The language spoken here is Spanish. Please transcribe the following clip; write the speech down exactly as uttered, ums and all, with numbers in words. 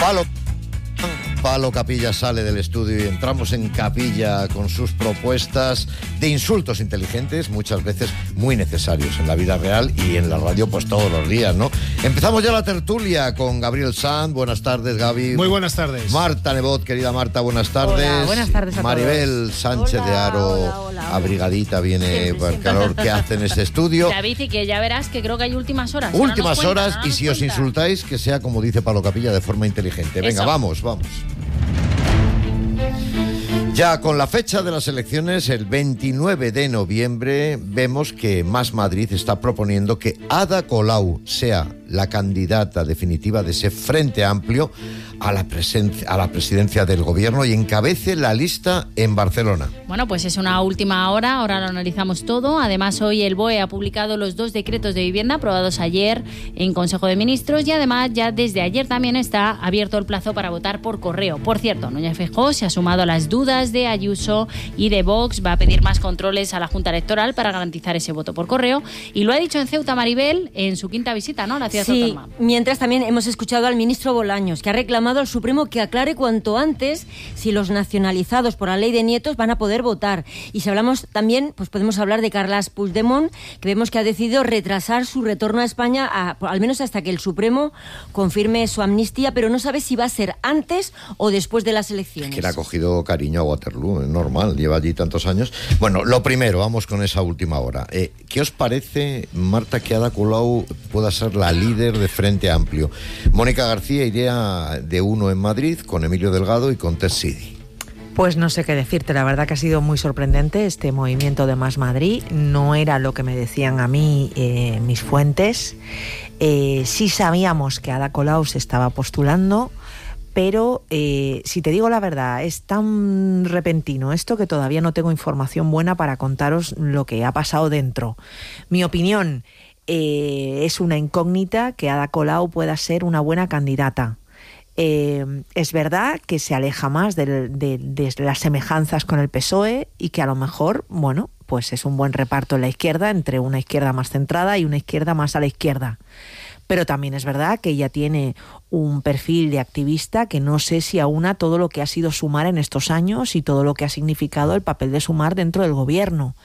Palo, Palo Capilla sale del estudio y entramos en Capilla con sus propuestas de insultos inteligentes, muchas veces muy necesarios en la vida real y en la radio pues todos los días, ¿no? Empezamos ya la tertulia con Gabriel Sanz. Buenas tardes, Gaby. Muy buenas tardes. Marta Nebot, querida Marta, buenas tardes. Hola, buenas tardes a Maribel todos. Sánchez Hola, de Aro, hola, hola, hola. abrigadita, viene Siempre, por el siempre. calor que hace en este estudio. David, y que ya verás que creo que hay últimas horas. No Últimas nos cuenta, horas, no y nos si os cuenta. insultáis, que sea como dice Palo Capilla, de forma inteligente. Venga, Eso. vamos, vamos. Ya con la fecha de las elecciones, el veintinueve de noviembre, vemos que Más Madrid está proponiendo que Ada Colau sea la candidata definitiva de ese Frente Amplio a la, presencia, a la presidencia del gobierno y encabece la lista en Barcelona. Bueno, pues es una última hora, ahora lo analizamos todo. Además, hoy el B O E ha publicado los dos decretos de vivienda aprobados ayer en Consejo de Ministros y además ya desde ayer también está abierto el plazo para votar por correo. Por cierto, Núñez Feijóo se ha sumado a las dudas de Ayuso y de Vox, va a pedir más controles a la Junta Electoral para garantizar ese voto por correo y lo ha dicho en Ceuta Maribel en su quinta visita, ¿no? La ciudad Sí, autónoma. mientras también hemos escuchado al ministro Bolaños, que ha reclamado al Supremo que aclare cuanto antes si los nacionalizados por la ley de nietos van a poder votar. Y si hablamos también, pues podemos hablar de Carles Puigdemont, que vemos que ha decidido retrasar su retorno a España, a, al menos hasta que el Supremo confirme su amnistía, pero no sabe si va a ser antes o después de las elecciones. Que le ha cogido cariño a Waterloo, es normal, lleva allí tantos años. Bueno, lo primero, vamos con esa última hora. Eh, ¿Qué os parece, Marta, que Ada Colau pueda ser la líder de Frente Amplio? Mónica García iría de uno en Madrid con Emilio Delgado y con Tess Sidi. Pues no sé qué decirte, la verdad que ha sido muy sorprendente este movimiento de Más Madrid, no era lo que me decían a mí eh, mis fuentes, eh, sí sabíamos que Ada Colau se estaba postulando, pero eh, si te digo la verdad, es tan repentino esto que todavía no tengo información buena para contaros lo que ha pasado dentro. Mi opinión, eh, es una incógnita que Ada Colau pueda ser una buena candidata. Eh, es verdad que se aleja más de, de, de las semejanzas con el P S O E y que a lo mejor, bueno, pues es un buen reparto en la izquierda entre una izquierda más centrada y una izquierda más a la izquierda. Pero también es verdad que ella tiene un perfil de activista que no sé si aúna todo lo que ha sido Sumar en estos años y todo lo que ha significado el papel de Sumar dentro del gobierno.